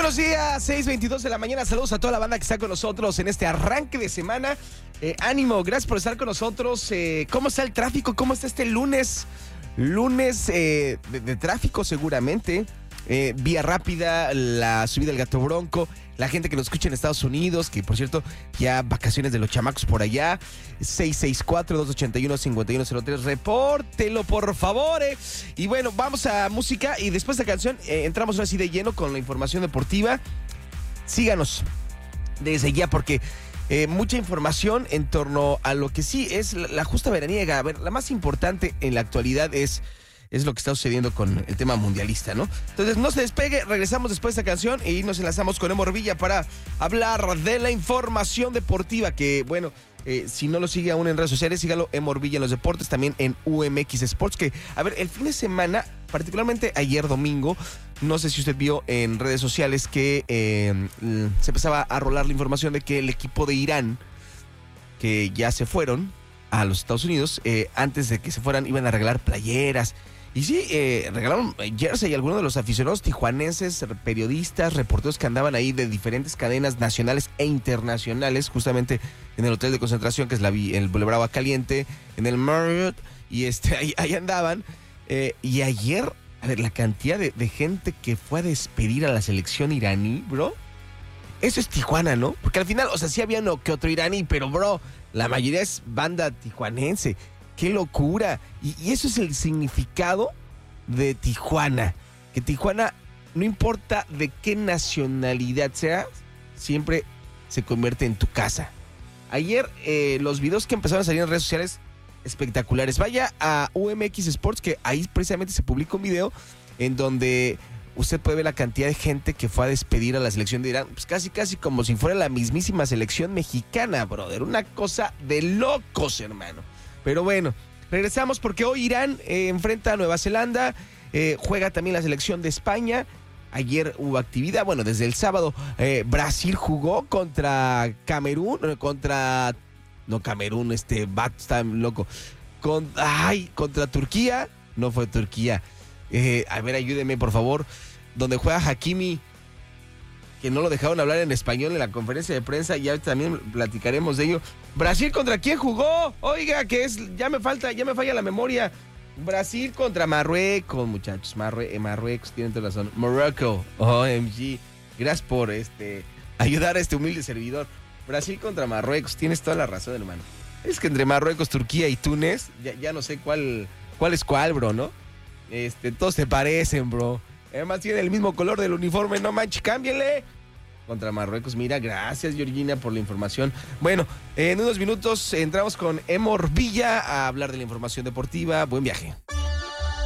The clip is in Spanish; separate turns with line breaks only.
buenos días, 6:22 de la mañana. Saludos a toda la banda que está con nosotros en este arranque de semana. Ánimo, gracias por estar con nosotros. ¿Cómo está el tráfico? ¿Cómo está este lunes? Lunes de tráfico seguramente. Vía rápida, la subida del Gato Bronco. La gente que nos escucha en Estados Unidos, que por cierto, ya vacaciones de los chamacos por allá. 664-281-5103. Repórtelo, por favor. Y bueno, vamos a música y después de esta canción entramos así de lleno con la información deportiva. Síganos desde ya porque mucha información en torno a lo que sí es la justa veraniega. A ver, la más importante en la actualidad es lo que está sucediendo con el tema mundialista, ¿no? Entonces, no se despegue, regresamos después de esta canción y nos enlazamos con Emo Orbilla para hablar de la información deportiva, que, bueno, si no lo sigue aún en redes sociales, sígalo, Emo Orbilla en los deportes, también en UMX Sports, que, a ver, el fin de semana, particularmente ayer domingo, no sé si usted vio en redes sociales que se empezaba a rolar la información de que el equipo de Irán, que ya se fueron a los Estados Unidos, antes de que se fueran, iban a regalar playeras. Y sí, regalaron jersey y algunos de los aficionados tijuanenses, periodistas, reporteros que andaban ahí de diferentes cadenas nacionales e internacionales, justamente en el hotel de concentración que es el Boulevard Agua Caliente, en el Marriott, y ahí andaban. Y ayer, a ver, la cantidad de gente que fue a despedir a la selección iraní, bro. Eso es Tijuana, ¿no? Porque al final, o sea, sí había uno que otro iraní, pero, bro, la mayoría es banda tijuanense. ¡Qué locura! Y eso es el significado de Tijuana. Que Tijuana, no importa de qué nacionalidad sea, siempre se convierte en tu casa. Ayer, los videos que empezaron a salir en redes sociales, espectaculares. Vaya a UMX Sports, que ahí precisamente se publica un video en donde usted puede ver la cantidad de gente que fue a despedir a la selección de Irán. Pues casi como si fuera la mismísima selección mexicana, brother. Una cosa de locos, hermano. Pero bueno, regresamos porque hoy Irán enfrenta a Nueva Zelanda, juega también la selección de España. Ayer hubo actividad, bueno, desde el sábado Brasil jugó contra Camerún, Camerún, vato está loco, contra Turquía, no fue Turquía. A ver, ayúdeme por favor, donde juega Hakimi, que no lo dejaron hablar en español en la conferencia de prensa, y ya también platicaremos de ello. ¿Brasil contra quién jugó? Oiga, ya me falla la memoria. Brasil contra Marruecos, muchachos. Marruecos, tienen toda razón. Morocco, OMG. Gracias por ayudar a este humilde servidor. Brasil contra Marruecos, tienes toda la razón, hermano. Es que entre Marruecos, Turquía y Túnez, ya no sé cuál es cuál, bro, ¿no? Todos se parecen, bro. Además tiene el mismo color del uniforme, no manches, cámbienle. Contra Marruecos, mira, gracias Georgina por la información. Bueno, en unos minutos entramos con Emo Orbilla a hablar de la información deportiva. Buen viaje.